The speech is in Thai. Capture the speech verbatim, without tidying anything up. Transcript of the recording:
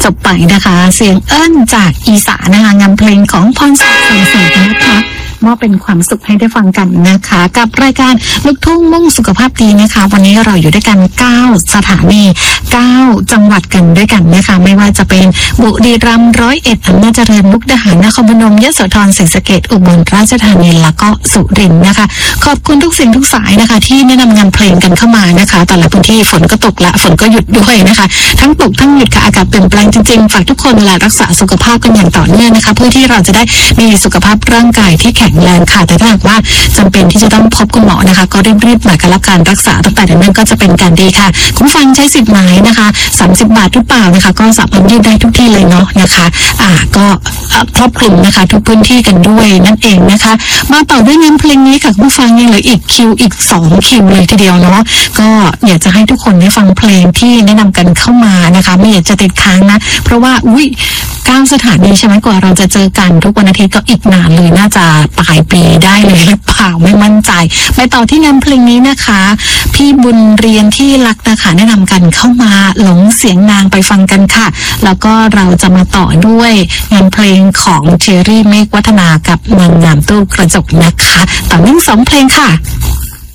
จบไปนะคะเสียงเอิ้นจากอีสานนะคะงานเพลงของพรศักดิ์สงสัยนะคะมอบเป็นความสุขให้ได้ฟังกันนะคะกับรายการลูกทุ่งมุ่งสุขภาพดีนะคะวันนี้เราอยู่ด้วยกันเก้าสถานีเก้าจังหวัดกันด้วยกันนะคะไม่ว่าจะเป็นบุรีรัมย์ร้อยเอ็ดอำนาจเจริญมุกดาหารนครพนมยโสธรศรีสะเกษอุบลราชธานีแล้วก็สุรินทร์นะคะขอบคุณทุกสิ่งทุกสายนะคะที่แนะนำงานเพลงกันเข้ามานะคะแต่ละพื้นที่ฝนก็ตกละฝนก็หยุดด้วยนะคะทั้งตกทั้งหยุดค่ะอากาศเปลี่ยนแปลงจริงๆฝากทุกคนและรักษาสุขภาพกันอย่างต่อเนื่องนะคะเพื่อที่เราจะได้มีสุขภาพร่างกายที่แข็งแรงค่ะแต่ถ้าหากว่าจำเป็นที่จะต้องพบคุณหมอนะคะก็รีบๆมาการรับการรักษาตั้งแต่เดี๋ยวนั้นก็จะเป็นการดีค่ะคุณฟังใช้สิทธิ์หมายนะคะสามสิบบาทหรือเปล่านะคะก็สามารถยืดได้ทุกที่เลยเนาะนะคะอ่าก็ครอบคลุมนะคะทุกพื้นที่กันด้วยนั่นเองนะคะมาต่อด้วยงานเพลงนี้ค่ะคุณฟังยังเหลืออีกคิวอีกสองคิวเลยทีเดียวเนาะก็อยากจะให้ทุกคนได้ฟังเพลงที่แนะนำกันเข้ามานะคะไม่อยากจะติดค้างนะเพราะว่าอุ้ยเก้าสถานีใช่ไหมกว่าเราจะเจอกันทุกวันอาทิตย์ก็อีกนานเลยน่าจะปลายปีได้เลยหรือเปล่าไม่มั่นใจไปต่อที่งานเพลงนี้นะคะพี่บุญเรียนที่รักนะคะแนะนำกันเข้ามาหลงเสียงนางไปฟังกันค่ะแล้วก็เราจะมาต่อด้วยงานเพลงของเชอรี่เมฆวัฒนากับนางงามตู้กระจกนะคะต่อเนื่องสองเพลงค่ะ